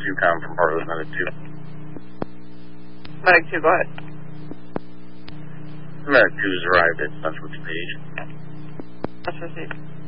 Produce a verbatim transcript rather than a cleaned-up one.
two, com from Bartlett, Medic two. Medic two, go ahead. Medic two has arrived at Central Stage. Central Stage.